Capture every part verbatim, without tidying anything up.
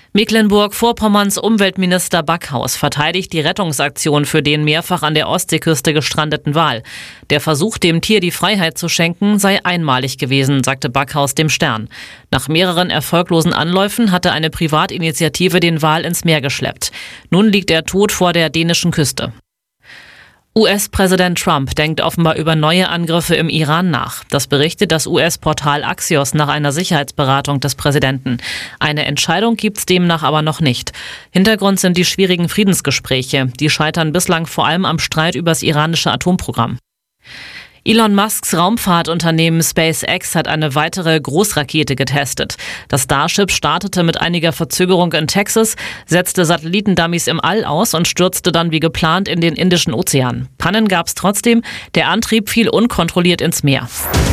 Mecklenburg-Vorpommerns Umweltminister Backhaus verteidigt die Rettungsaktion für den mehrfach an der Ostseeküste gestrandeten Wal. Der Versuch, dem Tier die Freiheit zu schenken, sei einmalig gewesen, sagte Backhaus dem Stern. Nach mehreren erfolglosen Anläufen hatte eine Privatinitiative den Wal ins Meer geschleppt. Nun liegt er tot vor der dänischen Küste. U S-Präsident Trump denkt offenbar über neue Angriffe im Iran nach. Das berichtet das U S-Portal Axios nach einer Sicherheitsberatung des Präsidenten. Eine Entscheidung gibt's demnach aber noch nicht. Hintergrund sind die schwierigen Friedensgespräche. Die scheitern bislang vor allem am Streit über das iranische Atomprogramm. Elon Musks Raumfahrtunternehmen SpaceX hat eine weitere Großrakete getestet. Das Starship startete mit einiger Verzögerung in Texas, setzte Satellitendummies im All aus und stürzte dann wie geplant in den Indischen Ozean. Pannen gab's trotzdem, der Antrieb fiel unkontrolliert ins Meer.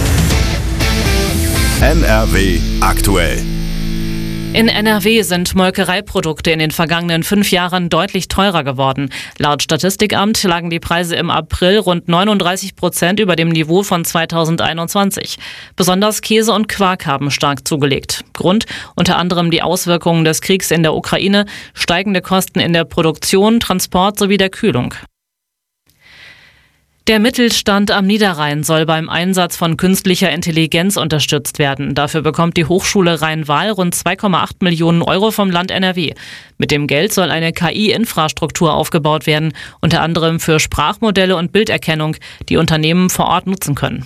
N R W aktuell. In N R W sind Molkereiprodukte in den vergangenen fünf Jahren deutlich teurer geworden. Laut Statistikamt lagen die Preise im April rund neununddreißig Prozent über dem Niveau von zweitausendeinundzwanzig. Besonders Käse und Quark haben stark zugelegt. Grund unter anderem die Auswirkungen des Kriegs in der Ukraine, steigende Kosten in der Produktion, Transport sowie der Kühlung. Der Mittelstand am Niederrhein soll beim Einsatz von künstlicher Intelligenz unterstützt werden. Dafür bekommt die Hochschule Rhein-Waal rund zwei Komma acht Millionen Euro vom Land N R W. Mit dem Geld soll eine K I-Infrastruktur aufgebaut werden, unter anderem für Sprachmodelle und Bilderkennung, die Unternehmen vor Ort nutzen können.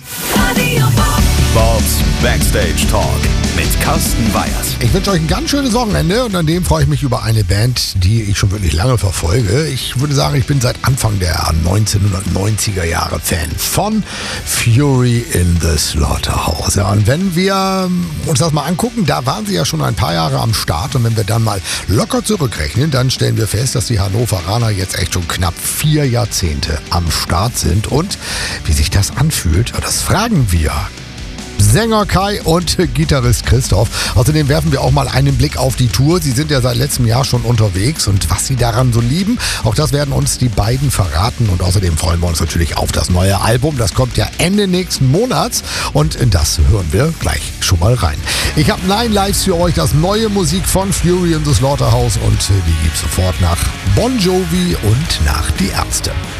Bobs Backstage Talk mit Carsten Weyers. Ich wünsche euch ein ganz schönes Wochenende und an dem freue ich mich über eine Band, die ich schon wirklich lange verfolge. Ich würde sagen, ich bin seit Anfang der neunzehnhundertneunziger Jahre Fan von Fury in the Slaughterhouse. Ja, und wenn wir uns das mal angucken, da waren sie ja schon ein paar Jahre am Start und wenn wir dann mal locker zurückrechnen, dann stellen wir fest, dass die Hannoveraner jetzt echt schon knapp vier Jahrzehnte am Start sind und wie sich das anfühlt, das fragen wir Sänger Kai und Gitarrist Christoph. Außerdem werfen wir auch mal einen Blick auf die Tour. Sie sind ja seit letztem Jahr schon unterwegs und was sie daran so lieben, auch das werden uns die beiden verraten. Und außerdem freuen wir uns natürlich auf das neue Album. Das kommt ja Ende nächsten Monats und in das hören wir gleich schon mal rein. Ich habe Nine Lives für euch, das neue Musik von Fury in the Slaughterhouse und die gibt's sofort nach Bon Jovi und nach Die Ärzte.